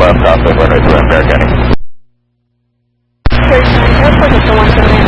left off of runway 2 American. Airport is the 179.